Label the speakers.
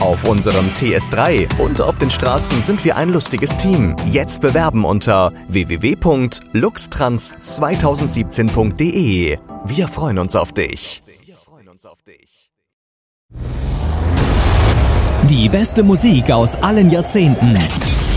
Speaker 1: auf unserem TS3 und auf den Straßen sind wir ein lustiges Team. Jetzt bewerben unter www.luxtrans2017.de. Wir freuen uns auf dich.
Speaker 2: Die beste Musik aus allen Jahrzehnten.